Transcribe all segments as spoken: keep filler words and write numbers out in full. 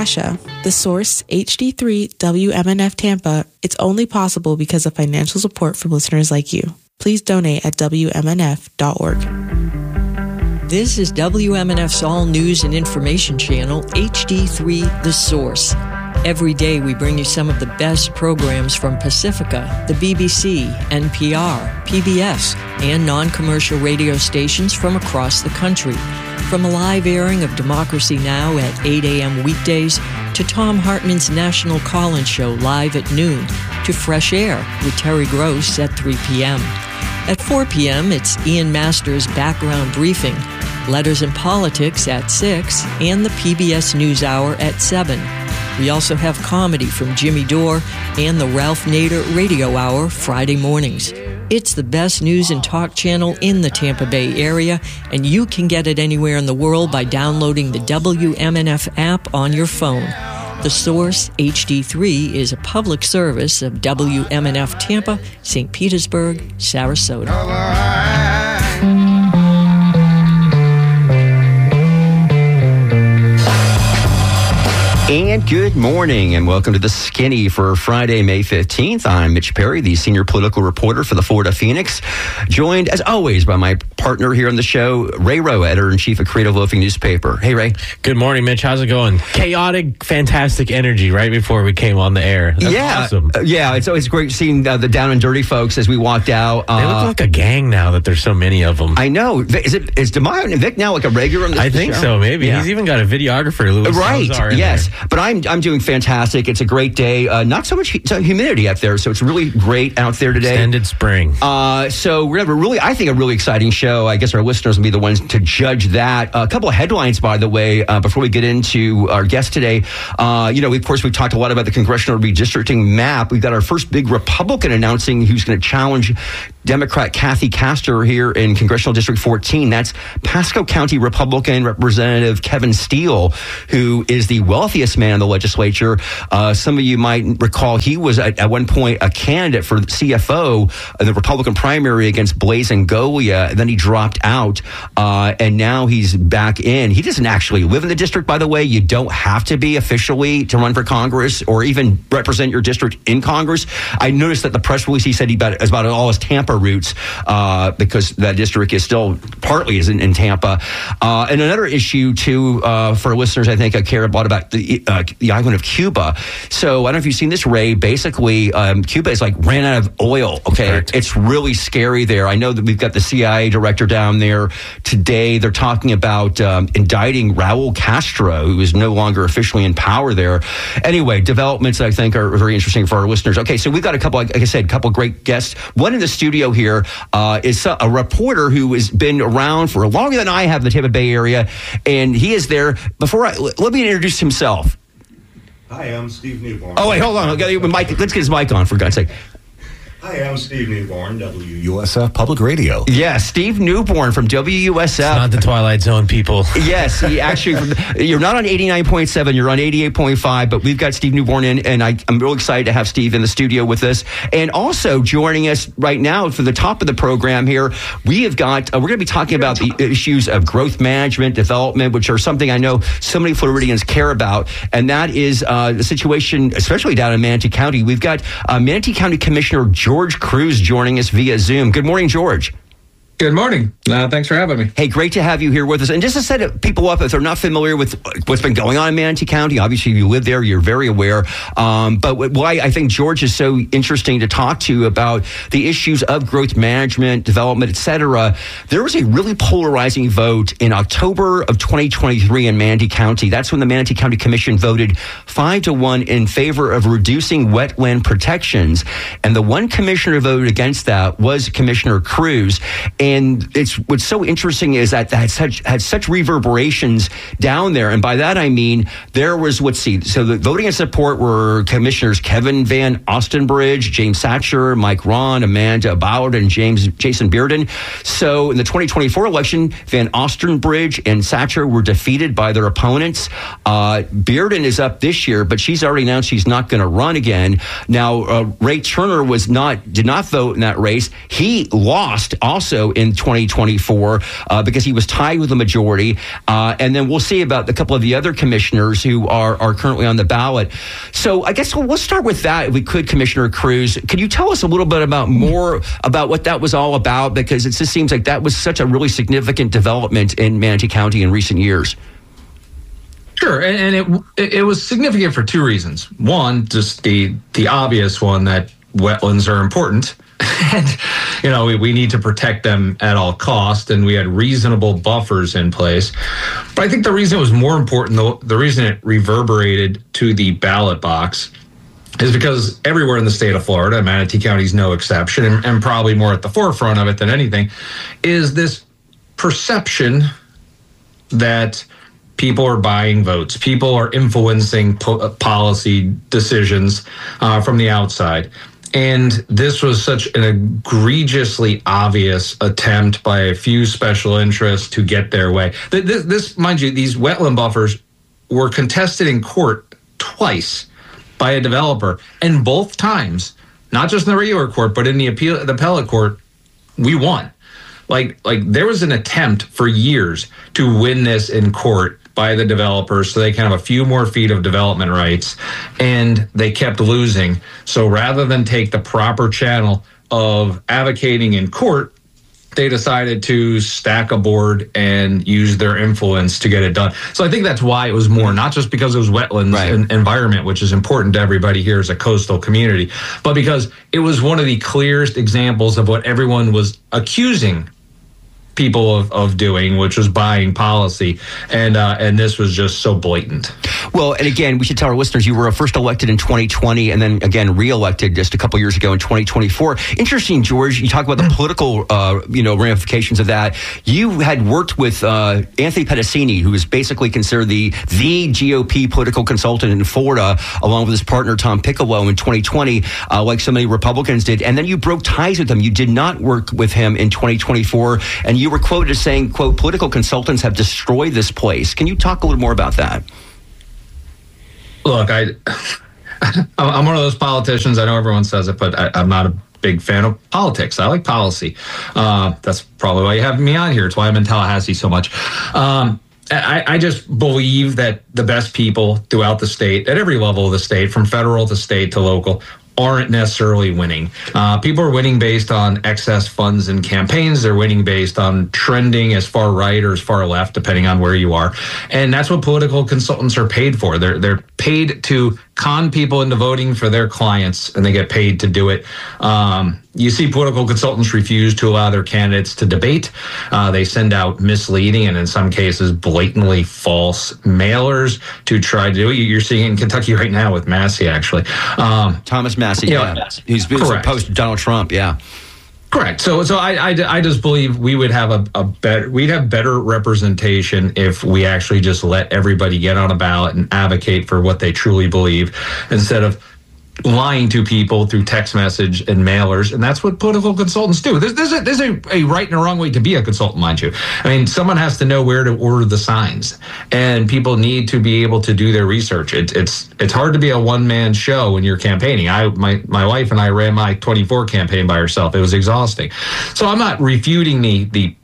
Natasha. The source, H D three W M N F Tampa. It's only possible because of financial support from listeners like you. Please donate at W M N F dot org. This is W M N F's All News and Information Channel, H D three The Source. Every day we bring you some of the best programs from Pacifica, the B B C, N P R, P B S, and non-commercial radio stations from across the country. From a live airing of Democracy Now! At eight a.m. weekdays, to Tom Hartman's National Call-In Show live at noon, to Fresh Air with Terry Gross at three p.m. At four p.m., it's Ian Masters' Background Briefing, Letters and Politics at six, and the P B S NewsHour at seven. We also have comedy from Jimmy Dore and the Ralph Nader Radio Hour Friday mornings. It's the best news and talk channel in the Tampa Bay area, and you can get it anywhere in the world by downloading the W M N F app on your phone. The Source, H D three, is a public service of W M N F Tampa, Saint Petersburg, Sarasota. And good morning, and welcome to The Skinny for Friday, May fifteenth. I'm Mitch Perry, the senior political reporter for the Florida Phoenix, joined, as always, by my partner here on the show, Ray Rowe, editor-in-chief of Creative Loafing Newspaper. Hey, Ray. Good morning, Mitch. How's it going? Chaotic, fantastic energy right before we came on the air. That's yeah, awesome. Uh, yeah, it's always great seeing uh, the down and dirty folks as we walked out. Uh, they look like a gang now that there's so many of them. I know. Is it is DeMaio and Vic now like a regular on this I think show? so, maybe. Yeah. He's even got a videographer, Louis Right, Salazar, in yes. there. But I'm I'm doing fantastic. It's a great day. Uh, not so much hu- so humidity out there, so it's really great out there today. Extended spring. Uh, so we're going to have a really, I think, a really exciting show. I guess our listeners will be the ones to judge that. Uh, a couple of headlines, by the way, uh, before we get into our guest today. Uh, you know, of course, we've talked a lot about the congressional redistricting map. We've got our first big Republican announcing who's going to challenge Democrat Kathy Castor here in Congressional District fourteen. That's Pasco County Republican Representative Kevin Steele, who is the wealthiest man in the legislature. Uh, some of you might recall he was at, at one point a candidate for C F O in the Republican primary against Blaise Ngolia. Then he dropped out, uh, and now he's back in. He doesn't actually live in the district, by the way. You don't have to be officially to run for Congress or even represent your district in Congress. I noticed that the press release, he said he about, about all his Tampa roots, uh, because that district is still partly is in, in Tampa. Uh, and another issue, too, uh, for listeners, I think I care a lot about the, uh, the island of Cuba. So I don't know if you've seen this, Ray. Basically, um, Cuba is like ran out of oil. Okay, Correct. It's really scary there. I know that we've got the C I A director down there today. They're talking about um, indicting Raul Castro, who is no longer officially in power there. Anyway, developments I think are very interesting for our listeners. Okay, so we've got a couple, like I said, a couple great guests. One in the studio here uh, is a reporter who has been around for longer than I have in the Tampa Bay area, and he is there. Before I let me introduce himself. Hi, I'm Steve Newborn. Oh, wait, hold on. Mike, let's get his mic on, for God's sake. Hi, I'm Steve Newborn, W U S F Public Radio. Yeah, Steve Newborn from W U S F. It's not the Twilight Zone, people. Yes, he actually, you're not on eighty-nine point seven, you're on eighty-eight point five, but we've got Steve Newborn in, and I, I'm really excited to have Steve in the studio with us. And also joining us right now for the top of the program here, we have got, uh, we're going to be talking about the issues of growth management, development, which are something I know so many Floridians care about, and that is uh, the situation, especially down in Manatee County. We've got uh, Manatee County Commissioner George George Cruz joining us via Zoom. Good morning, George. Good morning. Uh, thanks for having me. Hey, great to have you here with us. And just to set people up, if they're not familiar with what's been going on in Manatee County, obviously you live there, you're very aware. Um, but why I think George is so interesting to talk to about the issues of growth management, development, et cetera. There was a really polarizing vote in October of twenty twenty-three in Manatee County. That's when the Manatee County Commission voted five to one in favor of reducing wetland protections. And the one commissioner who voted against that was Commissioner Cruz. And it's what's so interesting is that that had such had such reverberations down there, and by that I mean there was let's see, so the voting in support were Commissioners Kevin Van Ostenbridge, James Satcher, Mike Ron, Amanda Ballard, and James Jason Bearden. So in the twenty twenty-four election, Van Ostenbridge and Satcher were defeated by their opponents. Uh, Bearden is up this year, but she's already announced she's not going to run again. Now uh, Ray Turner was not did not vote in that race. He lost also in twenty twenty-four uh, because he was tied with the majority. Uh, and then we'll see about a couple of the other commissioners who are, are currently on the ballot. So I guess we'll, we'll start with that, if we could, Commissioner Cruz. Can you tell us a little bit about more about what that was all about? Because it just seems like that was such a really significant development in Manatee County in recent years. Sure, and, and it it was significant for two reasons. One, just the the obvious one that wetlands are important, and you know we, we need to protect them at all costs, and we had reasonable buffers in place. But I think the reason it was more important, the, the reason it reverberated to the ballot box, is because everywhere in the state of Florida, Manatee County is no exception, and, and probably more at the forefront of it than anything, is this perception that people are buying votes. People are influencing po- policy decisions uh, from the outside. And this was such an egregiously obvious attempt by a few special interests to get their way. This, this, mind you, these wetland buffers were contested in court twice by a developer. And both times, not just in the regular court, but in the appeal, the appellate court, we won. Like, like there was an attempt for years to win this in court by the developers so they can have a few more feet of development rights, and they kept losing. So rather than take the proper channel of advocating in court, they decided to stack a board and use their influence to get it done. So I think that's why it was more, not just because it was wetlands right. and environment, which is important to everybody here as a coastal community, but because it was one of the clearest examples of what everyone was accusing people of, of doing, which was buying policy. And uh, and this was just so blatant. Well, and again, we should tell our listeners, you were first elected in twenty twenty and then again re-elected just a couple years ago in twenty twenty-four. Interesting, George, you talk about the political uh, you know, ramifications of that. You had worked with uh, Anthony Pedicini, who is basically considered the, the G O P political consultant in Florida, along with his partner, Tom Piccolo, in twenty twenty, uh, like so many Republicans did. And then you broke ties with him. You did not work with him in twenty twenty-four, and you were quoted as saying, quote, political consultants have destroyed this place. Can you talk a little more about that? Look, I, I'm one of those politicians. I know everyone says it, but I, I'm not a big fan of politics. I like policy. Uh, that's probably why you have me on here. It's why I'm in Tallahassee so much. Um, I, I just believe that the best people throughout the state, at every level of the state, from federal to state to local, aren't necessarily winning. Uh, people are winning based on excess funds and campaigns. They're winning based on trending as far right or as far left, depending on where you are. And that's what political consultants are paid for. They're they're paid to con people into voting for their clients, and they get paid to do it. Um, you see political consultants refuse to allow their candidates to debate. Uh, they send out misleading and in some cases blatantly false mailers to try to do it. You're seeing it in Kentucky right now with Massey, actually. Um, Thomas Massey, yeah. yeah. He's been opposed to Donald Trump, yeah. Correct. So, so I, I, I just believe we would have a, a better, we'd have better representation if we actually just let everybody get on a ballot and advocate for what they truly believe, instead of lying to people through text message and mailers. And that's what political consultants do. There's, there's, a, there's a, a right and a wrong way to be a consultant, mind you. I mean, someone has to know where to order the signs, and people need to be able to do their research. It, it's it's hard to be a one-man show when you're campaigning. I my, my wife and I ran my twenty-four campaign by herself. It was exhausting. So I'm not refuting the the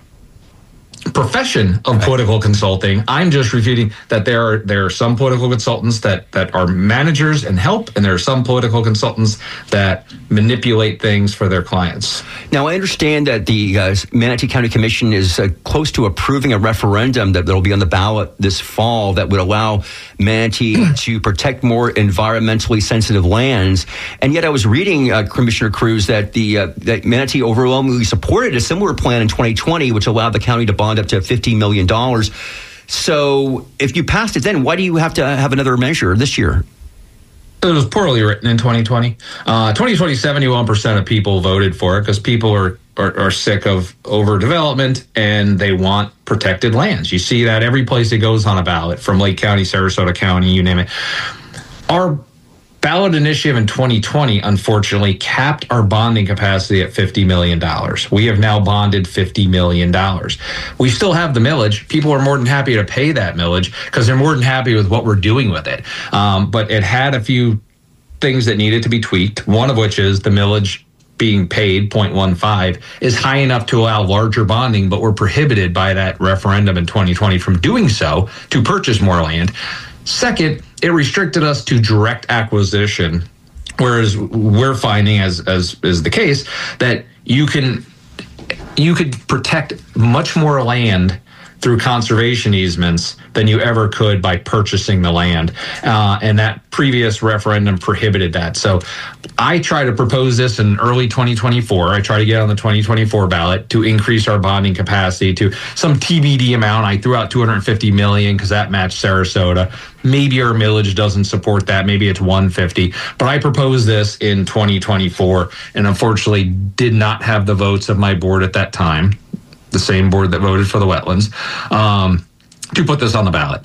profession of political consulting. I'm just refuting that there are there are some political consultants that that are managers and help, and there are some political consultants that manipulate things for their clients. Now, I understand that the uh, Manatee County Commission is uh, close to approving a referendum that will be on the ballot this fall that would allow Manatee to protect more environmentally sensitive lands. And yet I was reading, uh, Commissioner Cruz, that the uh, that Manatee overwhelmingly supported a similar plan in twenty twenty, which allowed the county to bond up to fifty million dollars. So if you passed it then, why do you have to have another measure this year? It was poorly written in twenty twenty. Uh, twenty twenty, seventy-one percent of people voted for it because people are, are, are sick of overdevelopment and they want protected lands. You see that every place it goes on a ballot, from Lake County, Sarasota County, you name it. Our ballot initiative in twenty twenty, unfortunately, capped our bonding capacity at fifty million dollars. We have now bonded fifty million dollars. We still have the millage. People are more than happy to pay that millage because they're more than happy with what we're doing with it. Um, but it had a few things that needed to be tweaked, one of which is the millage being paid, zero point one five, is high enough to allow larger bonding, but we're prohibited by that referendum in twenty twenty from doing so to purchase more land. Second, it restricted us to direct acquisition, whereas we're finding, as as is the case, that you can you could protect much more land through conservation easements than you ever could by purchasing the land. Uh, and that previous referendum prohibited that. So I try to propose this in early twenty twenty-four. I try to get on the twenty twenty-four ballot to increase our bonding capacity to some T B D amount. I threw out two hundred fifty million because that matched Sarasota. Maybe our millage doesn't support that. Maybe it's one hundred fifty. But I proposed this in twenty twenty-four and unfortunately did not have the votes of my board at that time, the same board that voted for the wetlands, um, to put this on the ballot.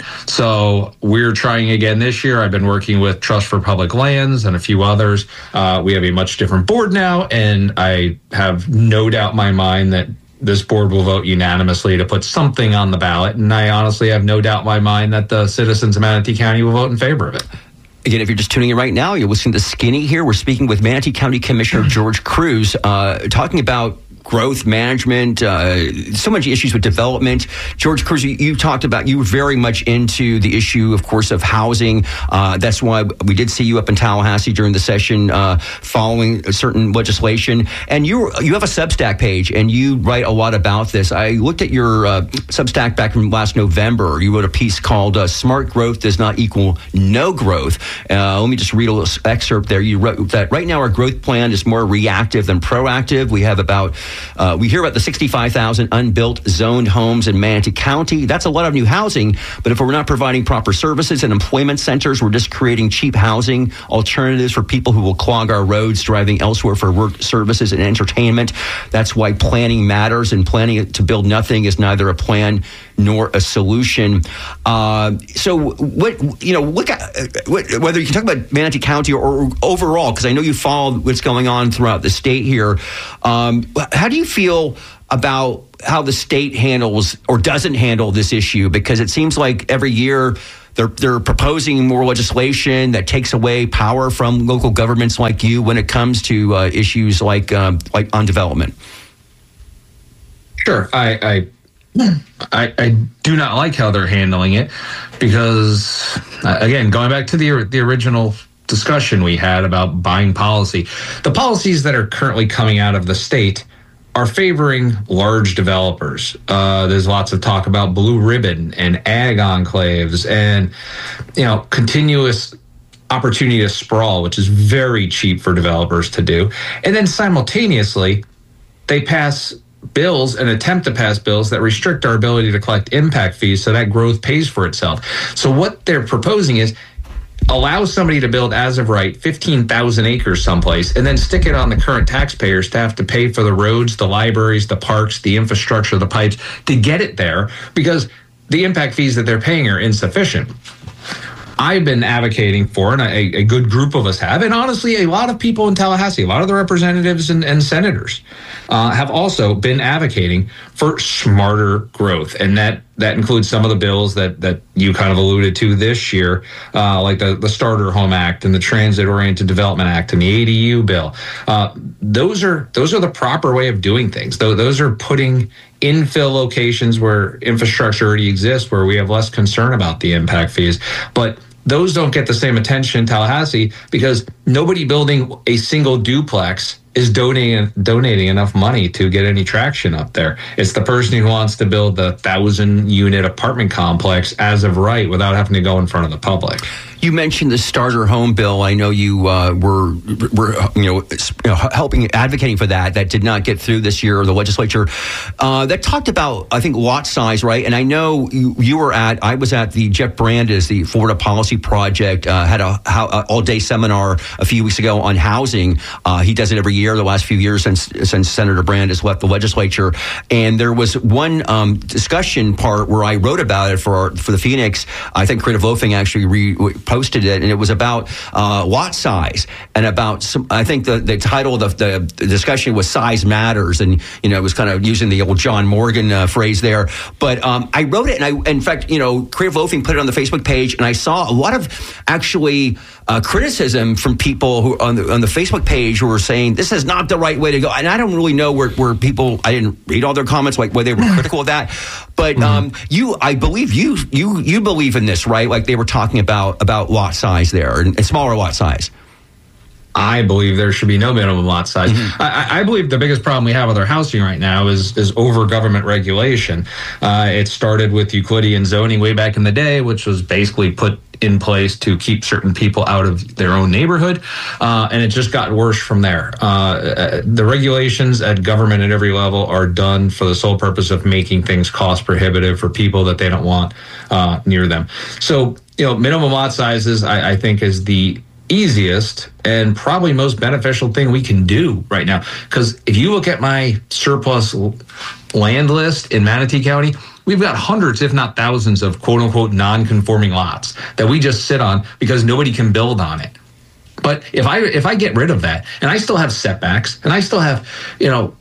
So we're trying again this year. I've been working with Trust for Public Lands and a few others. Uh, we have a much different board now, and I have no doubt in my mind that this board will vote unanimously to put something on the ballot. And I honestly have no doubt in my mind that the citizens of Manatee County will vote in favor of it. Again, if you're just tuning in right now, you're listening to Skinny here. We're speaking with Manatee County Commissioner George Cruz, uh, talking about growth management, uh, so many issues with development. George Cruz, you, you talked about, you were very much into the issue, of course, of housing. Uh, that's why we did see you up in Tallahassee during the session uh, following certain legislation. And you you have a Substack page, and you write a lot about this. I looked at your uh, Substack back from last November. You wrote a piece called uh, Smart Growth Does Not Equal No Growth. Uh, let me just read a little excerpt there. You wrote that right now our growth plan is more reactive than proactive. We have about Uh, we hear about the sixty-five thousand unbuilt zoned homes in Manatee County. That's a lot of new housing, but if we're not providing proper services and employment centers, we're just creating cheap housing alternatives for people who will clog our roads, driving elsewhere for work, services, and entertainment. That's why planning matters, and planning to build nothing is neither a plan nor a solution. Uh, so, what you know, look at what, whether you can talk about Manatee County or, or overall, because I know you follow what's going on throughout the state here. Um, how do you feel about how the state handles or doesn't handle this issue? Because it seems like every year they're they're proposing more legislation that takes away power from local governments like you when it comes to uh, issues like um, like on development. Sure, I. I... I, I do not like how they're handling it because, uh, again, going back to the the original discussion we had about buying policy, the policies that are currently coming out of the state are favoring large developers. Uh, there's lots of talk about blue ribbon and ag enclaves and, you know, continuous opportunity to sprawl, which is very cheap for developers to do. And then simultaneously, they pass bills and attempt to pass bills that restrict our ability to collect impact fees so that growth pays for itself. So what they're proposing is allow somebody to build as of right fifteen thousand acres someplace and then stick it on the current taxpayers to have to pay for the roads, the libraries, the parks, the infrastructure, the pipes to get it there because the impact fees that they're paying are insufficient. I've been advocating for, and a, a good group of us have, and honestly, a lot of people in Tallahassee, a lot of the representatives and, and senators uh, have also been advocating for smarter growth. And that that includes some of the bills that that you kind of alluded to this year, uh, like the, the Starter Home Act and the Transit Oriented Development Act and the A D U bill. Uh, those are those are the proper way of doing things. Those, those are putting infill locations where infrastructure already exists, where we have less concern about the impact fees. But those don't get the same attention in Tallahassee because nobody building a single duplex is donating donating enough money to get any traction up there. It's the person who wants to build the thousand unit apartment complex as of right without having to go in front of the public. You mentioned the starter home bill. I know you uh, were were you know, you know helping advocating for that. That did not get through this year or the legislature. Uh, that talked about I think lot size, right? And I know you, you were at. I was at the Jeff Brandes, the Florida Policy Project, uh, had a, a all day seminar a few weeks ago on housing. Uh, he does it every year. The last few years since since Senator Brandes left the legislature, and there was one um, discussion part where I wrote about it for our, for the Phoenix. I think Creative Loafing actually re- posted it, and it was about uh, lot size and about some. I think the, the title of the, the discussion was "Size Matters," and you know it was kind of using the old John Morgan uh, phrase there. But um, I wrote it, and I, in fact, you know, Creative Loafing put it on the Facebook page, and I saw a lot of actually uh, criticism from people who on the on the Facebook page who were saying this is not the right way to go, and I don't really know where, where people. I didn't read all their comments, like whether they were critical of that. But mm-hmm. um, you, I believe you you you believe in this, right? Like they were talking about about lot size there and, and smaller lot size. I believe there should be no minimum lot size. Mm-hmm. I, I believe the biggest problem we have with our housing right now is is over government regulation. Uh, it started with Euclidean zoning way back in the day, which was basically put in place to keep certain people out of their own neighborhood, uh, and it just got worse from there. Uh, the regulations at government at every level are done for the sole purpose of making things cost prohibitive for people that they don't want uh, near them. So, you know, minimum lot sizes, I, I think, is the easiest and probably most beneficial thing we can do right now. Because if you look at my surplus land list in Manatee County, we've got hundreds, if not thousands, of quote unquote non-conforming lots that we just sit on because nobody can build on it. But if I if I get rid of that, and I still have setbacks, and I still have, you know,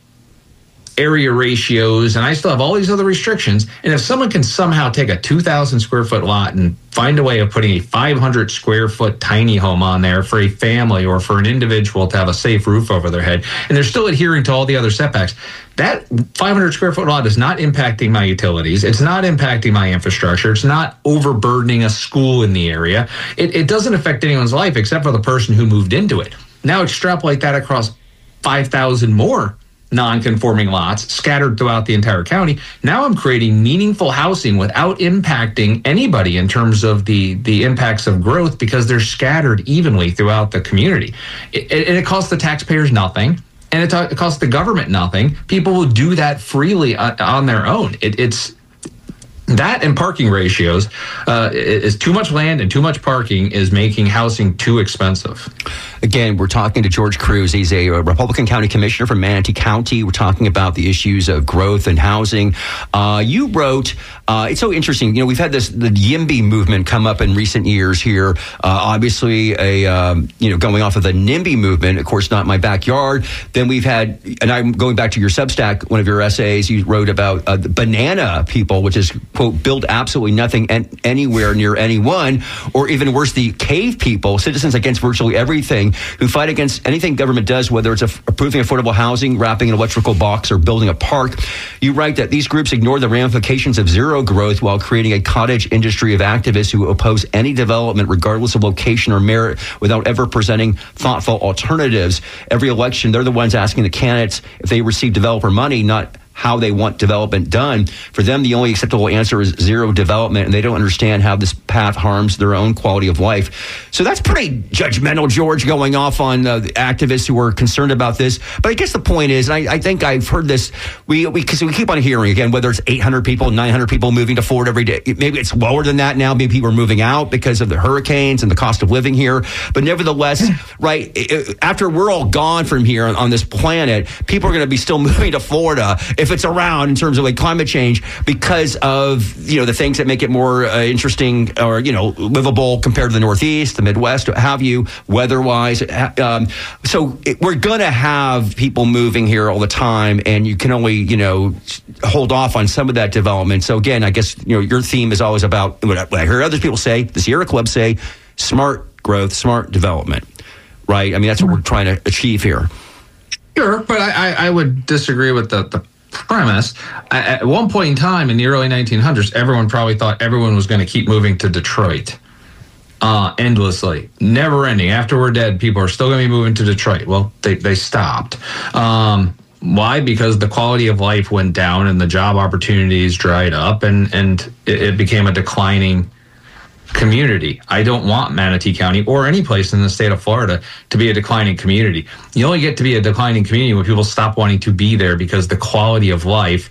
area ratios, and I still have all these other restrictions, and if someone can somehow take a two thousand square foot lot and find a way of putting a five hundred square foot tiny home on there for a family or for an individual to have a safe roof over their head, and they're still adhering to all the other setbacks, that five hundred square foot lot is not impacting my utilities. It's not impacting my infrastructure. It's not overburdening a school in the area. It, it doesn't affect anyone's life except for the person who moved into it. Now extrapolate that across five thousand more non-conforming lots scattered throughout the entire county. Now I'm creating meaningful housing without impacting anybody in terms of the, the impacts of growth because they're scattered evenly throughout the community. It, it, and it costs the taxpayers nothing, and it, it costs the government nothing. People will do that freely on, on their own. It, it's that and parking ratios uh, is too much land and too much parking is making housing too expensive. Again, we're talking to George Cruz. He's a Republican County Commissioner from Manatee County. We're talking about the issues of growth and housing. Uh, you wrote, uh, it's so interesting. You know, we've had this, the YIMBY movement come up in recent years here. Uh, obviously, a, um, you know, going off of the NIMBY movement, of course, not my backyard. Then we've had, and I'm going back to your Substack, one of your essays, you wrote about uh, the banana people, which is, quote, build absolutely nothing an- anywhere near anyone, or even worse, the cave people, citizens against virtually everything, who fight against anything government does, whether it's a, approving affordable housing, wrapping an electrical box, or building a park. You write that these groups ignore the ramifications of zero growth while creating a cottage industry of activists who oppose any development, regardless of location or merit, without ever presenting thoughtful alternatives. Every election, they're the ones asking the candidates if they receive developer money, not how they want development done. For them, the only acceptable answer is zero development, and they don't understand how this path harms their own quality of life. So that's pretty judgmental, George, going off on uh, the activists who are concerned about this. But I guess the point is, and I, I think I've heard this, we we because we keep on hearing, again, whether it's eight hundred people, nine hundred people moving to Florida every day. Maybe it's lower than that now. Maybe people are moving out because of the hurricanes and the cost of living here. But nevertheless, right, after we're all gone from here on, on this planet, people are going to be still moving to Florida if it's around in terms of like climate change because of, you know, the things that make it more uh, interesting or, you know, livable compared to the Northeast, the Midwest, what have you, weather-wise. Um, so it, we're going to have people moving here all the time, and you can only, you know, hold off on some of that development. So again, I guess, you know, your theme is always about what I, what I hear other people say, the Sierra Club say, smart growth, smart development, right? I mean, that's what we're trying to achieve here. Sure, but I, I would disagree with the, the premise. At one point in time in the early nineteen hundreds, everyone probably thought everyone was going to keep moving to Detroit uh, endlessly, never ending. After we're dead, people are still going to be moving to Detroit. Well, they, they stopped. Um, why? Because the quality of life went down and the job opportunities dried up, and, and it, it became a declining community. I don't want Manatee County or any place in the state of Florida to be a declining community. You only get to be a declining community when people stop wanting to be there because the quality of life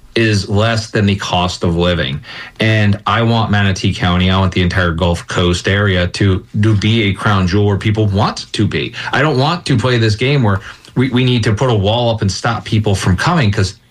is less than the cost of living. And I want Manatee County, I want the entire Gulf Coast area to, to be a crown jewel where people want to be. I don't want to play this game where we, we need to put a wall up and stop people from coming, because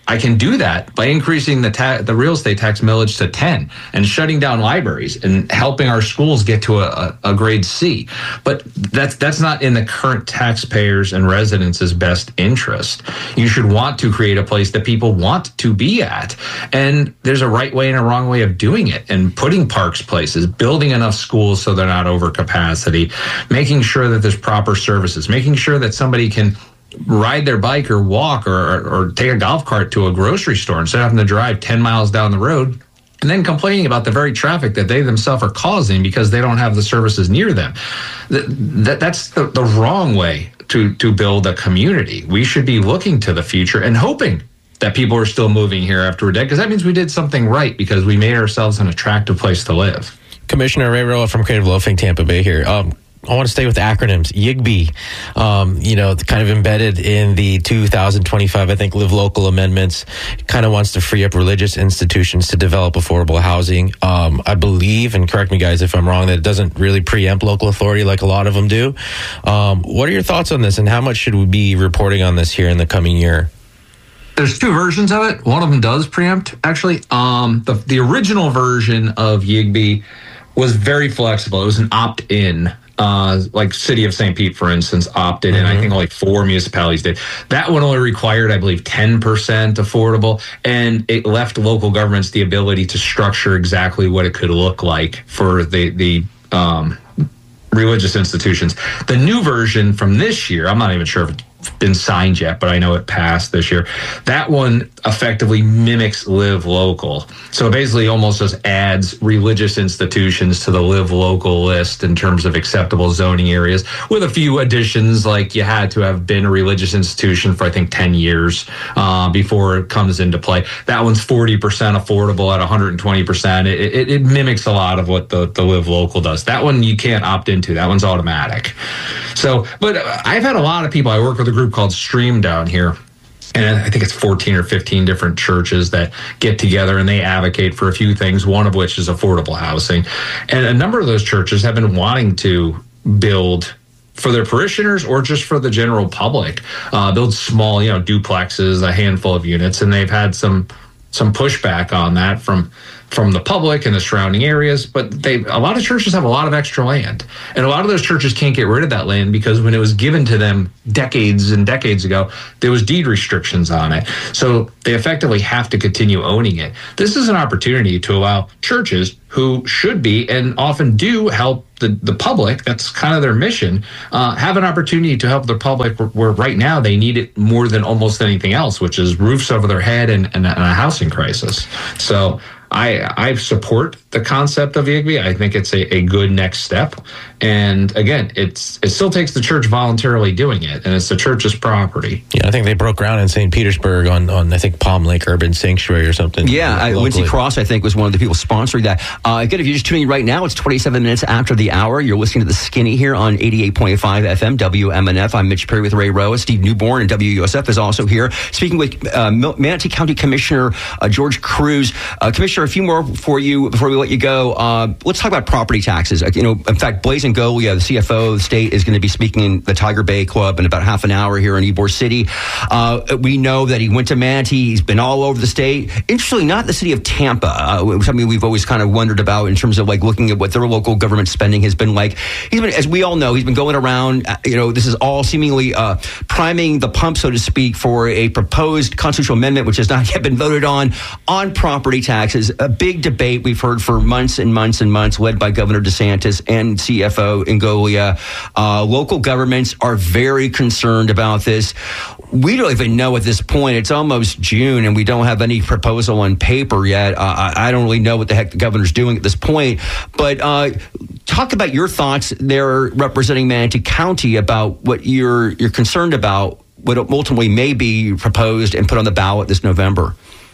I can do that by increasing the ta- the real estate tax millage to ten and shutting down libraries and helping our schools get to a, a grade C. But that's that's not in the current taxpayers and residents' best interest. You should want to create a place that people want to be at. And there's a right way and a wrong way of doing it. And putting parks places, building enough schools so they're not over capacity, making sure that there's proper services, making sure that somebody can ride their bike or walk or, or, or take a golf cart to a grocery store instead of having to drive ten miles down the road and then complaining about the very traffic that they themselves are causing because they don't have the services near them. That, that, that's the, the wrong way to, to build a community. We should be looking to the future and hoping that people are still moving here after we're dead, because that means we did something right because we made ourselves an attractive place to live. Commissioner Ray Roa from Creative Loafing, Tampa Bay here. Um, I want to stay with acronyms. Y I G B, um, you know, kind of embedded in the two thousand twenty-five, I think, Live Local amendments, kind of wants to free up religious institutions to develop affordable housing. Um, I believe, and correct me guys if I'm wrong, that it doesn't really preempt local authority like a lot of them do. Um, what are your thoughts on this, and how much should we be reporting on this here in the coming year? There's two versions of it. One of them does preempt, actually. Um, the, the original version of Y I G B was very flexible. It was an opt-in. Uh, like City of Saint Pete, for instance, opted in. Mm-hmm. I think only four municipalities did. That one only required, I believe, ten percent affordable, and it left local governments the ability to structure exactly what it could look like for the the um, religious institutions. The new version from this year, I'm not even sure if it's been signed yet, but I know it passed this year. That one effectively mimics Live Local. So it basically almost just adds religious institutions to the Live Local list in terms of acceptable zoning areas, with a few additions, like you had to have been a religious institution for, I think, ten years uh, before it comes into play. That one's forty percent affordable at one hundred twenty percent. It, it, it mimics a lot of what the, the Live Local does. That one you can't opt into. That one's automatic. So, but I've had a lot of people, I work with a group called Stream down here, and I think it's fourteen or fifteen different churches that get together and they advocate for a few things, one of which is affordable housing. And a number of those churches have been wanting to build for their parishioners or just for the general public, uh, build small, you know, duplexes, a handful of units, and they've had some some pushback on that from from the public and the surrounding areas. But they a lot of churches have a lot of extra land, and a lot of those churches can't get rid of that land because when it was given to them decades and decades ago, there was deed restrictions on it. So they effectively have to continue owning it. This is an opportunity to allow churches who should be and often do help the, the public, that's kind of their mission, uh, have an opportunity to help the public where, where right now they need it more than almost anything else, which is roofs over their head and, and, and a housing crisis. So I I support the concept of Y I G B. I think it's a, a good next step. And again, it's it still takes the church voluntarily doing it, and it's the church's property. Yeah, I think they broke ground in Saint Petersburg on, on I think, Palm Lake Urban Sanctuary or something. Yeah, I, Lindsay Cross, I think, was one of the people sponsoring that. Uh, again, if you're just tuning in right now, it's twenty-seven minutes after the hour. You're listening to The Skinny here on eighty-eight point five F M, W M N F. I'm Mitch Perry with Ray Roa. Steve Newborn and W U S F is also here. Speaking with uh, Manatee County Commissioner uh, George Cruz. Uh, Commissioner, a few more for you before we let you go. Uh, let's talk about property taxes. Uh, you know, in fact, Blazin Golia, the C F O of the state, is going to be speaking in the Tiger Bay Club in about half an hour here in Ybor City. Uh, we know that he went to Manatee. He's been all over the state. Interestingly, not the city of Tampa, uh, something we've always kind of wondered about in terms of like looking at what their local government spending has been like. He's been, as we all know, he's been going around, uh, you know, this is all seemingly uh, priming the pump, so to speak, for a proposed constitutional amendment, which has not yet been voted on, on property taxes. A big debate we've heard for months and months and months, led by Governor DeSantis and C F O Ngolia. Uh, local governments are very concerned about this. We don't even know at this point. It's almost June, and we don't have any proposal on paper yet. Uh, I, I don't really know what the heck the governor's doing at this point. But uh, talk about your thoughts there, representing Manatee County, about what you're you're concerned about, what ultimately may be proposed and put on the ballot this November.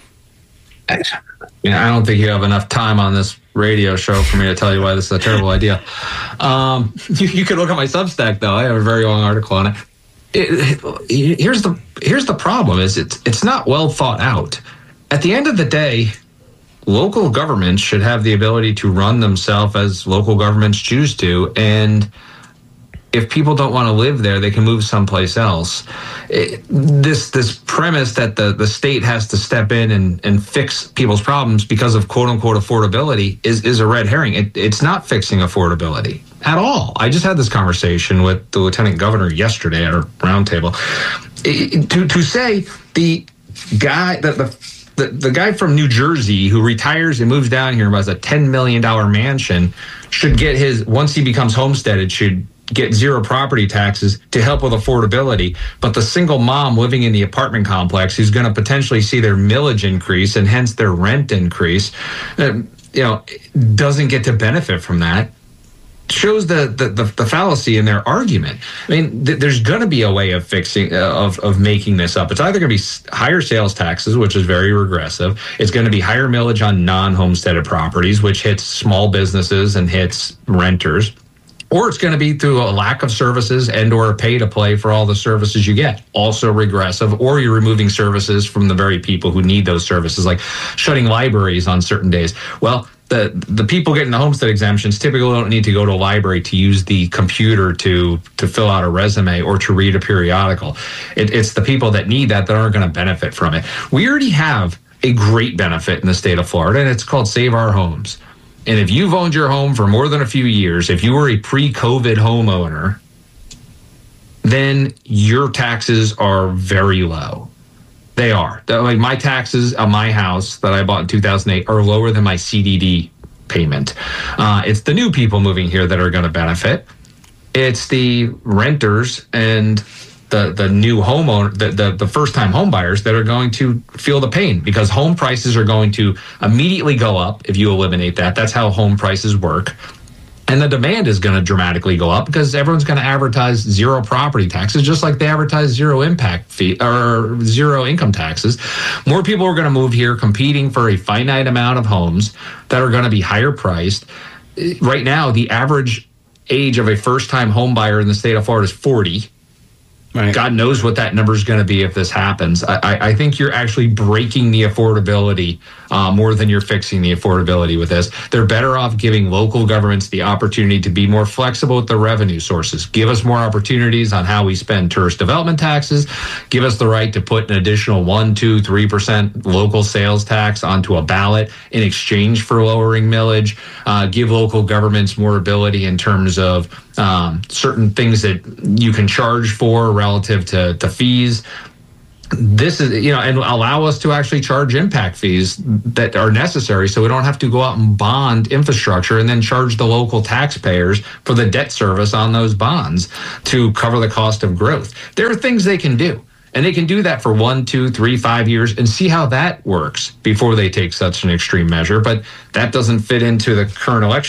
Yeah, I don't think you have enough time on this radio show for me to tell you why this is a terrible idea. Um, you, you can look at my Substack, though. I have a very long article on it. It, it. Here's the here's the problem: is it's it's not well thought out. At the end of the day, local governments should have the ability to run themselves as local governments choose to, and If people don't want to live there, they can move someplace else. It, this this premise that the, the state has to step in and, and fix people's problems because of quote unquote affordability is, is a red herring. It, it's not fixing affordability at all. I just had this conversation with the lieutenant governor yesterday at a roundtable. To to say the guy that the The, the guy from New Jersey who retires and moves down here and buys a ten million dollars mansion should get his, once he becomes homesteaded, should get zero property taxes to help with affordability. But the single mom living in the apartment complex who's going to potentially see their millage increase and hence their rent increase, uh, you know, doesn't get to benefit from that. Shows the, the the the fallacy in their argument. I mean, th- there's going to be a way of fixing uh, of of making this up. It's either going to be higher sales taxes, which is very regressive. It's going to be higher millage on non-homesteaded properties, which hits small businesses and hits renters. Or it's going to be through a lack of services and or a pay to play for all the services you get. Also regressive. Or you're removing services from the very people who need those services, like shutting libraries on certain days. Well, the the people getting the homestead exemptions typically don't need to go to a library to use the computer to to fill out a resume or to read a periodical. It, it's the people that need that that aren't going to benefit from it. We already have a great benefit in the state of Florida, and it's called Save Our Homes. And if you've owned your home for more than a few years, if you were a pre-COVID homeowner, then your taxes are very low. They are. Like my taxes on my house that I bought in two thousand eight are lower than my C D D payment. Uh, it's the new people moving here that are going to benefit. It's the renters and the the new homeowner, the, the, the first-time home buyers that are going to feel the pain because home prices are going to immediately go up if you eliminate that. That's how home prices work. And the demand is going to dramatically go up because everyone's going to advertise zero property taxes, just like they advertise zero impact fee or zero income taxes. More people are going to move here competing for a finite amount of homes that are going to be higher priced. Right now, the average age of a first-time home buyer in the state of Florida is forty. Right. God knows what that number is going to be if this happens. I, I think you're actually breaking the affordability uh, more than you're fixing the affordability with this. They're better off giving local governments the opportunity to be more flexible with the revenue sources. Give us more opportunities on how we spend tourist development taxes. Give us the right to put an additional one, two, three percent local sales tax onto a ballot in exchange for lowering millage. Uh, give local governments more ability in terms of um, certain things that you can charge for relative to, to fees. This is, you know, and allow us to actually charge impact fees that are necessary so we don't have to go out and bond infrastructure and then charge the local taxpayers for the debt service on those bonds to cover the cost of growth. There are things they can do. And they can do that for one, two, three, five years and see how that works before they take such an extreme measure. But that doesn't fit into the current election